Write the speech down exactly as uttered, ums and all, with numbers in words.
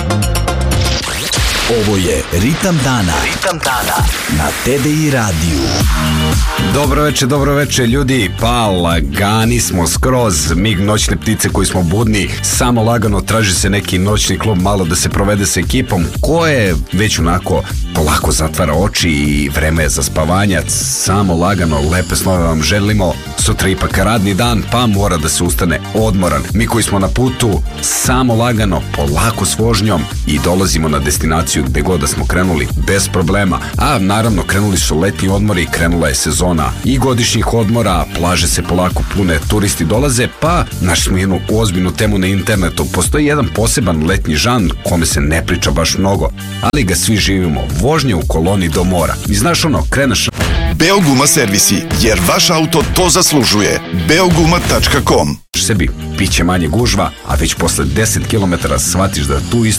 Ovo je Ritam dana. Ritam dana na T D I radiju. Dobro veče, dobro veče ljudi, pa lagani smo skroz, mi noćne ptice koji smo budni, samo lagano traži se neki noćni klub malo da se provede sa ekipom koje već onako polako zatvara oči i vreme je za spavanjac, samo lagano, lepe snove vam želimo, sutra ipak radni dan pa mora da se ustane odmoran. Mi koji smo na putu, samo lagano, polako s vožnjom i dolazimo na destinaciju gde god da smo krenuli bez problema, a naravno krenuli su letnji odmori, krenula je sezona i godišnjih odmora, plaže se polako pune, turisti dolaze, pa našli smo jednu ozbiljnu temu na internetu. Postoji jedan poseban letnji žan kome se ne priča baš mnogo, ali ga svi živimo, vožnje u koloni do mora. I znaš ono, kreneš Beoguma servisi, jer vaš auto to zaslužuje. beoguma tačka com sebi, piće manje gužva, a već posle deset kilometara shvatiš da tu isto